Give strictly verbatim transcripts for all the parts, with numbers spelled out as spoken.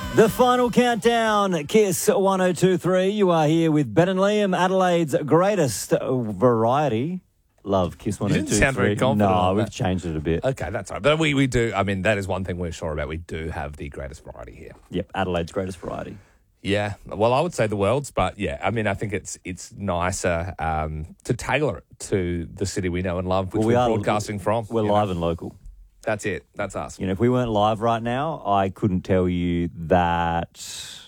The final countdown, Kiss one oh two three. You are here with Ben and Liam, Adelaide's greatest variety. Love Kiss one oh two three. You didn't sound very confident No, on we've that. changed it a bit. Okay, that's all right. But we, we do, I mean, that is one thing we're sure about. We do have the greatest variety here. Yep, Adelaide's greatest variety. Yeah, well, I would say the world's, but yeah, I mean, I think it's it's nicer um, to tailor it to the city we know and love, which Well, we we're are- broadcasting from. We're you live know. and local. That's it. That's us. You know, if we weren't live right now, I couldn't tell you that.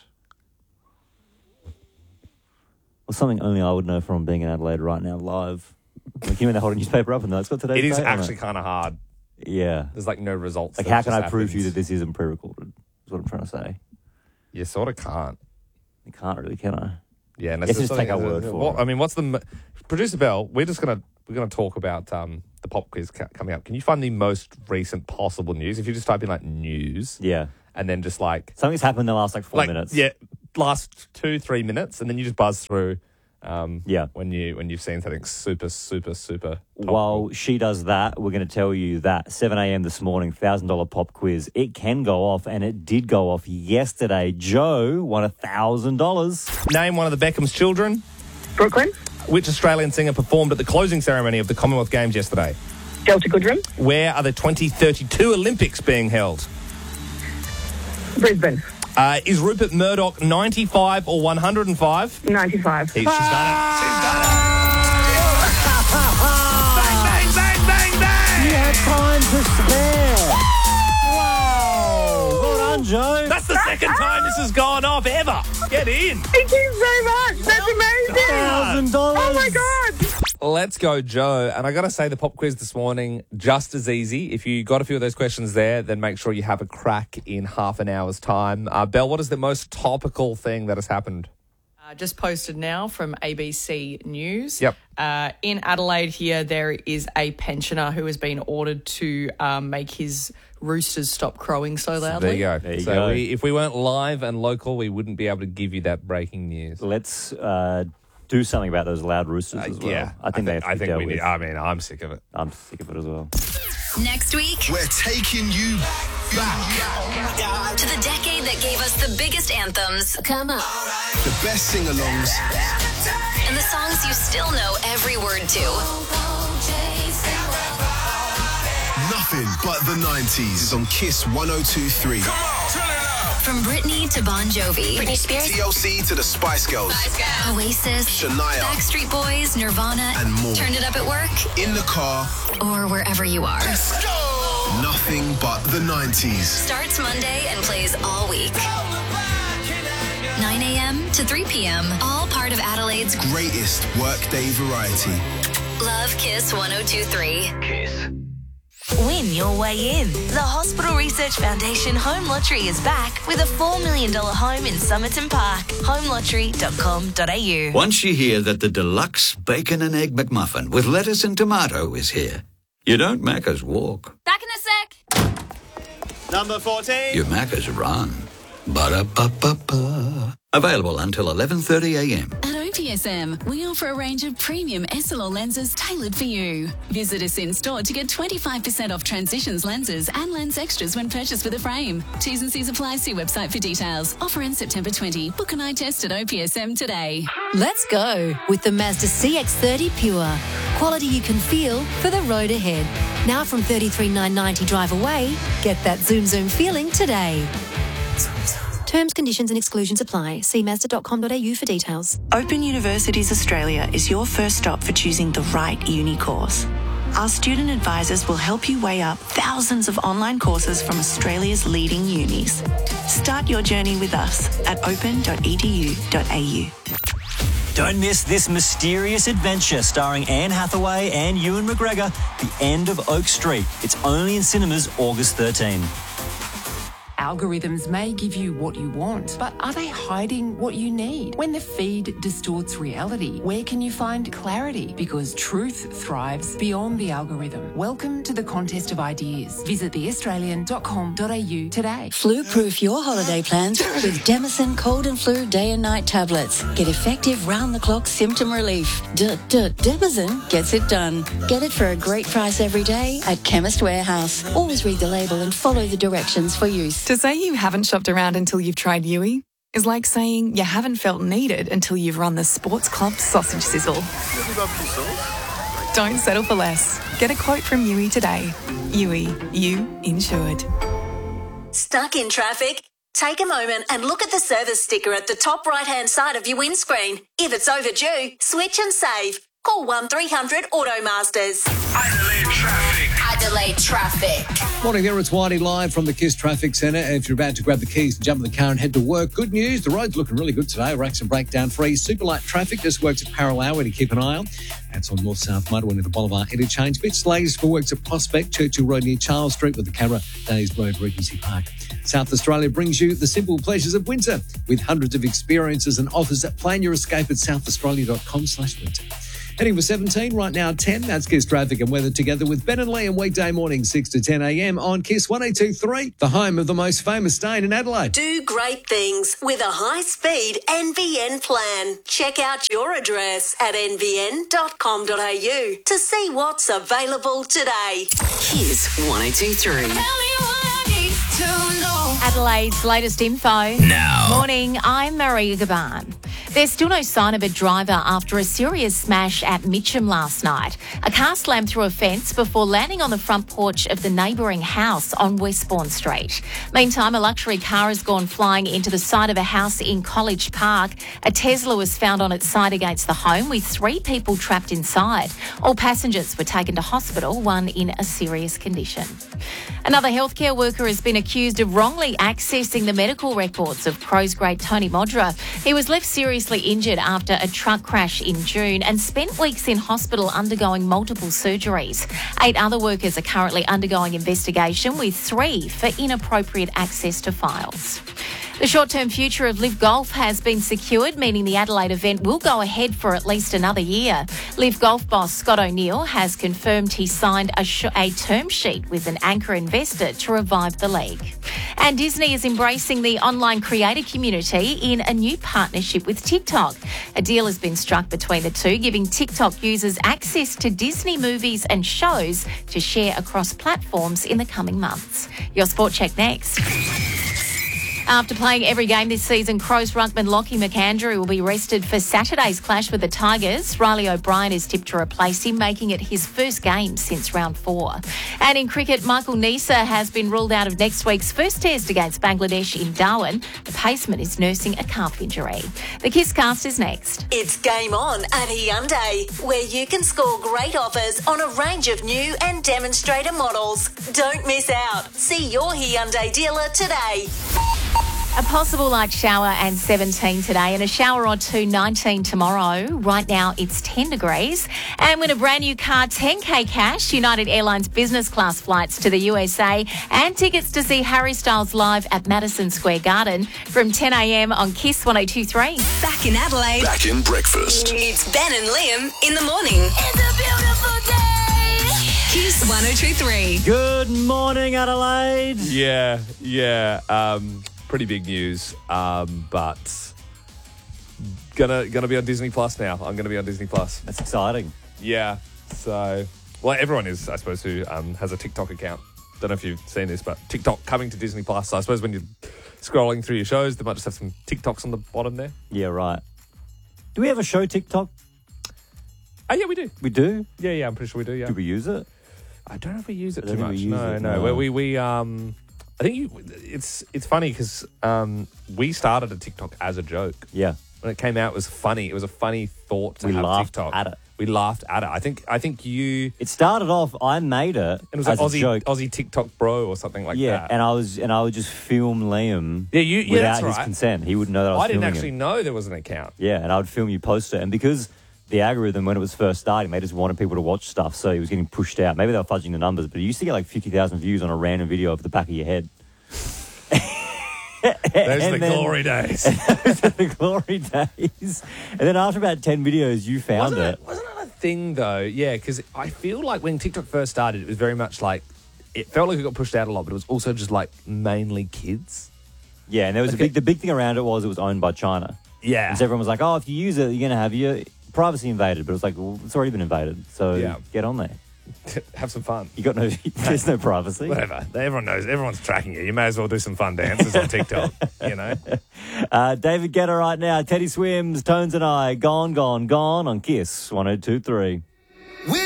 Well, something only I would know from being in Adelaide right now live. Like, you know, they hold a newspaper up and that's got today's It is date on actually kind of hard. Yeah. There's like no results. Like, that how can just I prove to you that happens. this isn't pre-recorded? Is what I'm trying to say. You sort of can't. I can't really, can I? Yeah, and Guess it's just take our word for what, it. I mean, what's the m- producer Bell? We're just gonna we're gonna talk about um, the pop quiz ca- coming up. Can you find the most recent possible news? If you just type in like news, Yeah. and then just like Something's happened in the last like four like minutes. yeah, last two three minutes, and then you just buzz through. Um, Yeah. when you when you've seen something super super super. topical. While she does that, we're going to tell you that seven a.m. this morning, one thousand dollars pop quiz. It can go off, and it did go off yesterday. Joe won one thousand dollars. Name one of the Beckham's children. Brooklyn, Which Australian singer performed at the closing ceremony of the Commonwealth Games yesterday? Delta Goodrum, Where are the twenty thirty-two Olympics being held? Brisbane, Uh, is Rupert Murdoch ninety-five or one hundred five? ninety-five. He, she's done it. She's done it. Bang, bang, bang, bang, bang. You had time to spare. Wow. Well done, Joe. That's the second time this has gone off ever. Get in. Thank you so much. That's amazing. one thousand dollars. Oh, my God. Let's go, Joe. And I got to say, the pop quiz this morning, just as easy. If you got a few of those questions there, then make sure you have a crack in half an hour's time. Uh, Belle, what is the most topical thing that has happened? Uh, just posted now from A B C News. Yep. Uh, in Adelaide here, there is a pensioner who has been ordered to um, make his roosters stop crowing so loudly. There you go. There you so go. We, if we weren't live and local, we wouldn't be able to give you that breaking news. Let's uh, do something about those loud roosters Uh, as well. yeah, I think they have to I be think dealt we with. need. I mean, I'm sick of it. I'm sick of it as well. Next week, We're taking you back. to the decade that gave us the biggest anthems. Come on. The best sing-alongs, And the songs you still know every word to. nothing but the nineties is on Kiss one oh two three. From Britney to Bon Jovi. Britney Spears. T L C to the Spice Girls, Oasis. Shania. Backstreet Boys. Nirvana. And more. Turn it up at work In the car, or wherever you are. nothing but the nineties. Starts Monday and plays all week. nine a.m. to three p.m. All part of Adelaide's Greatest workday variety. Love Kiss one oh two three. Win your way in. The Hospital Research Foundation Home Lottery is back with a four million dollars home in Somerton Park. home lottery dot com dot a u. Once you hear that the deluxe bacon and egg McMuffin with lettuce and tomato is here, you don't Macca's walk. Back in a sec. Number fourteen. You Macca's run. Ba-da-ba-ba-ba. Available until eleven thirty a.m. At O P S M, we offer a range of premium S L R lenses tailored for you. Visit us in store to get twenty-five percent off Transitions lenses and lens extras when purchased with a frame. T's and C's apply. See website for details. Offer ends September twentieth. Book an eye test at O P S M today. Let's go with the Mazda C X thirty Pure. Quality you can feel for the road ahead. Now from thirty-three thousand nine hundred ninety drive away, get that zoom zoom feeling today. Terms, conditions and exclusions apply. See mazda dot com dot a u for details. Open Universities Australia is your first stop for choosing the right uni course. Our student advisors will help you weigh up thousands of online courses from Australia's leading unis. Start your journey with us at open dot e d u dot a u. Don't miss this mysterious adventure starring Anne Hathaway and Ewan McGregor, The End of Oak Street. It's only in cinemas August thirteenth. Algorithms may give you what you want, but are they hiding what you need? When the feed distorts reality, where can you find clarity? Because truth thrives beyond the algorithm. Welcome to the contest of ideas. Visit the australian dot com dot a u today. Flu-proof your holiday plans with Demison Cold and Flu Day and Night tablets. Get effective round-the-clock symptom relief. Demison gets it done. Get it for a great price every day at Chemist Warehouse. Always read the label and follow the directions for use. To say you haven't shopped around until you've tried Yui is like saying you haven't felt needed until you've run the Sports Club sausage sizzle. Don't settle for less. Get a quote from Yui today. Yui, you insured. Stuck in traffic? Take a moment and look at the service sticker at the top right-hand side of your windscreen. If it's overdue, switch and save. Call one three hundred Automasters. Adelaide Traffic. Adelaide Traffic. Morning there, it's Whitey live from the KISS Traffic Centre. If you're about to grab the keys to jump in the car and head to work, good news, the road's looking really good today. Racks and breakdown free. Super light traffic just works at Parallel to keep an eye on. That's on north-south motorway near the Boulevard interchange. Bits latest for works at Prospect, Churchill Road near Charles Street with the Cabra, Days Road, Regency Park. South Australia brings you the simple pleasures of winter with hundreds of experiences and offers. Plan your escape at south australia dot com slash winter. Heading for seventeen, right now ten. That's KISS Traffic and Weather together with Ben and Liam weekday morning six to ten a.m. on KISS one oh two point three, the home of the most famous stain in Adelaide. Do great things with a high-speed N V N plan. Check out your address at n v n dot com dot a u to see what's available today. KISS one oh two point three. Adelaide's latest info. Now. Morning, I'm Maria Gaban. There's still no sign of a driver after a serious smash at Mitcham last night. A car slammed through a fence before landing on the front porch of the neighbouring house on Westbourne Street. Meantime, a luxury car has gone flying into the side of a house in College Park. A Tesla was found on its side against the home with three people trapped inside. All passengers were taken to hospital, one in a serious condition. Another healthcare worker has been accused of wrongly accessing the medical records of Crows great Tony Modra. He was left seriously injured after a truck crash in June and spent weeks in hospital undergoing multiple surgeries. Eight other workers are currently undergoing investigation, with three for inappropriate access to files. The short-term future of Live Golf has been secured, meaning the Adelaide event will go ahead for at least another year. Live Golf boss Scott O'Neill has confirmed he signed a, sh- a term sheet with an anchor investor to revive the league. And Disney is embracing the online creator community in a new partnership with TikTok. A deal has been struck between the two, giving TikTok users access to Disney movies and shows to share across platforms in the coming months. Your Sport Check next. After playing every game this season, Crows ruckman Lockie McAndrew will be rested for Saturday's clash with the Tigers. Riley O'Brien is tipped to replace him, making it his first game since round four. And in cricket, Michael Neser has been ruled out of next week's first test against Bangladesh in Darwin. The paceman is nursing a calf injury. The KISS Cast is next. It's game on at Hyundai, where you can score great offers on a range of new and demonstrator models. Don't miss out. See your Hyundai dealer today. A possible light shower and seventeen today, and a shower or two, nineteen tomorrow. Right now it's ten degrees. And win a brand new car, ten K cash, United Airlines business class flights to the U S A, and tickets to see Harry Styles live at Madison Square Garden from ten a.m. on KISS one oh two point three. Back in Adelaide. Back in breakfast. It's Ben and Liam in the morning. It's a beautiful day. KISS one oh two point three. Good morning, Adelaide. Yeah, yeah. Um, pretty big news, um, but gonna gonna be on Disney Plus now. I'm gonna be on Disney Plus. That's exciting. Yeah. So, well, everyone is, I suppose, who um, has a TikTok account. Don't know if you've seen this, but TikTok coming to Disney Plus. So I suppose when you're scrolling through your shows, they might just have some TikToks on the bottom there. Yeah, right. Do we have a show TikTok? Oh, yeah, we do. We do? Yeah, yeah, I'm pretty sure we do, yeah. Do we use it? I don't know if we use it I too don't much. think we use No, it, no. no. Where we, we, um, I think you, it's it's funny because um, we started a TikTok as a joke. Yeah. When it came out, it was funny. It was a funny thought to We have laughed TikTok. at it. We laughed at it. I think I think you... It started off, I made it, It was as like a Aussie, joke. Aussie TikTok bro or something like yeah, that. and I was and I would just film Liam Yeah, you- yeah, without that's his right. consent. He wouldn't know that I was I didn't filming actually him. know there was an account. Yeah, and I would film you post it. And because the algorithm, when it was first starting, they just wanted people to watch stuff, so he was getting pushed out. Maybe they were fudging the numbers, but you used to get like fifty thousand views on a random video of the back of your head. Those are the And then- glory days. Those are the glory days. And then after about ten videos, you found Wasn't it. it- wasn't it a thing, though? Yeah, because I feel like when TikTok first started, it was very much like... It felt like it got pushed out a lot, but it was also just like mainly kids. Yeah, and there was Okay. a big. The big thing around it was it was owned by China. Yeah. And so everyone was like, "Oh, if you use it, you're going to have your privacy invaded." But it was like, well, it's already been invaded, so Yeah. get on there. Have some fun. You got no, there's no privacy. Whatever. Everyone knows. Everyone's tracking you. You may as well do some fun dances on TikTok, you know? Uh, David Guetta right now. Teddy Swims, Tones and I. Gone, gone, gone on Kiss one oh two three.